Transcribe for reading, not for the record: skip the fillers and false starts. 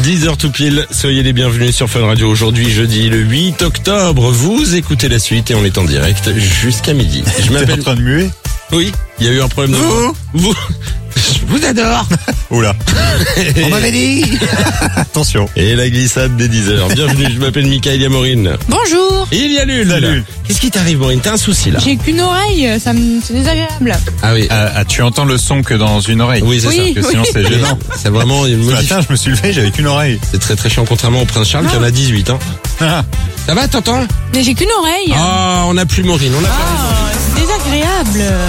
10h tout pile, soyez les bienvenus sur Fun Radio. Aujourd'hui, jeudi, le 8 octobre, vous écoutez la suite et on est en direct jusqu'à midi. Je T'es en train de muer? Oui, il y a eu un problème de Vous je vous adore. Oula. On m'avait dit. Attention. Et la glissade des 10h. Bienvenue, je m'appelle Mickaël Yamourine. Bonjour. Et il y a Lul. Salut. Qu'est-ce qui t'arrive, Maureen? T'as un souci là? J'ai qu'une oreille, c'est désagréable. Ah oui. Tu entends le son que dans une oreille? Oui, c'est Oui. ça. Parce que sinon c'est gênant. C'est vraiment une Ce modif. matin, je me suis levé, j'avais qu'une oreille. C'est très très chiant, contrairement au Prince Charles qui en a 18, hein. Ah. Ça va, t'entends? Mais j'ai qu'une oreille. Ah, on n'a plus Maureen, on a pas. C'est désagréable.